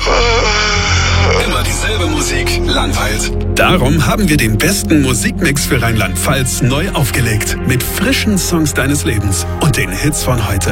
Immer dieselbe Musik langweilt. Darum haben wir den besten Musikmix für Rheinland-Pfalz neu aufgelegt. Mit frischen Songs deines Lebens und den Hits von heute.